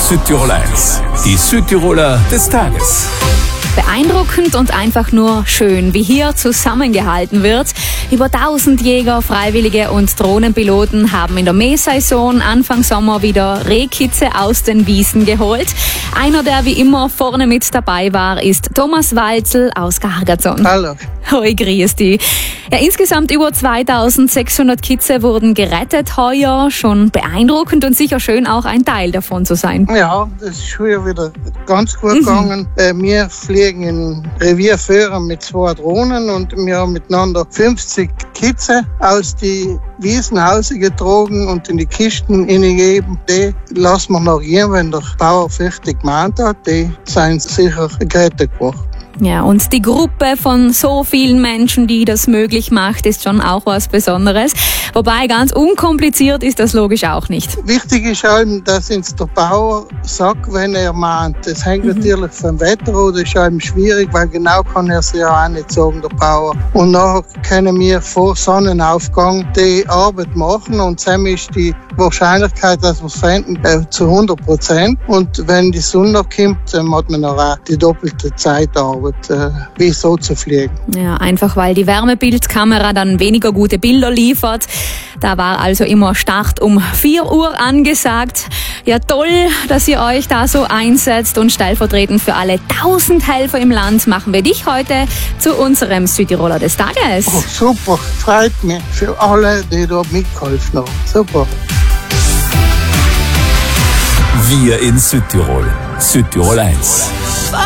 Südtirol 1, die Südtiroler des Tages. Beeindruckend und einfach nur schön, wie hier zusammengehalten wird. Über 1000 Jäger, Freiwillige und Drohnenpiloten haben in der Mähsaison Anfang Sommer wieder Rehkitze aus den Wiesen geholt. Einer, der wie immer vorne mit dabei war, ist Thomas Walzel aus Gargaton. Hallo. Hoi, grüß dich. Ja, insgesamt über 2600 Kitze wurden gerettet heuer. Schon beeindruckend und sicher schön, auch ein Teil davon zu sein. Ja, das ist schon wieder ganz gut gegangen. Wir fliegen in Revierführer mit 2 Drohnen und wir haben miteinander 50 Kitze aus die Wiesen rausgetragen und in die Kisten hineingegeben. Die lassen wir noch gehen, wenn der Bauer fertig gemeint hat. Die sind sicher gerettet worden. Ja, und die Gruppe von so vielen Menschen, die das möglich macht, ist schon auch was Besonderes. Wobei ganz unkompliziert ist das logisch auch nicht. Wichtig ist halt, dass uns der Bauer sagt, wenn er meint. Das hängt natürlich vom Wetter ab, das ist eben schwierig, weil genau kann er es ja auch nicht sagen, der Bauer. Und nachher können wir vor Sonnenaufgang die Arbeit machen und dann ist die Wahrscheinlichkeit, dass wir es finden, zu 100%. Und wenn die Sonne kommt, dann hat man auch die doppelte Zeitarbeit, wie so zu fliegen. Ja, einfach weil die Wärmebildkamera dann weniger gute Bilder liefert. Da war also immer Start um 4 Uhr angesagt. Ja, toll, dass ihr euch da so einsetzt und stellvertretend für alle 1000 Helfer im Land machen wir dich heute zu unserem Südtiroler des Tages. Oh, super, freut mich für alle, die da mitgeholfen haben. Super. Wir in Südtirol. Südtirol 1.